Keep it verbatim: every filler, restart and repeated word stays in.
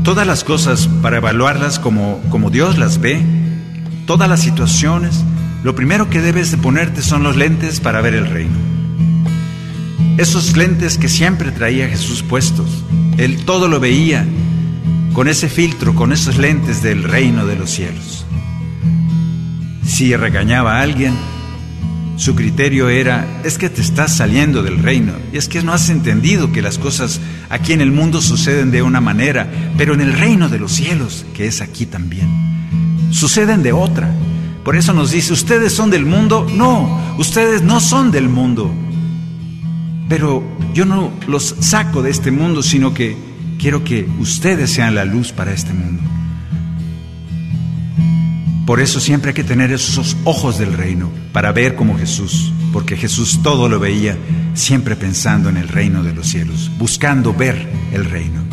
todas las cosas para evaluarlas como, como Dios las ve, todas las situaciones, lo primero que debes de ponerte son los lentes para ver el reino. Esos lentes que siempre traía Jesús puestos. Él todo lo veía con ese filtro, con esos lentes del reino de los cielos. Si regañaba a alguien, su criterio era: es que te estás saliendo del reino, y es que no has entendido que las cosas aquí en el mundo suceden de una manera, pero en el reino de los cielos, que es aquí también, suceden de otra. Por eso nos dice: ustedes son del mundo. No, ustedes no son del mundo, pero yo no los saco de este mundo, sino que quiero que ustedes sean la luz para este mundo. Por eso siempre hay que tener esos ojos del reino para ver como Jesús, porque Jesús todo lo veía siempre pensando en el reino de los cielos, buscando ver el reino.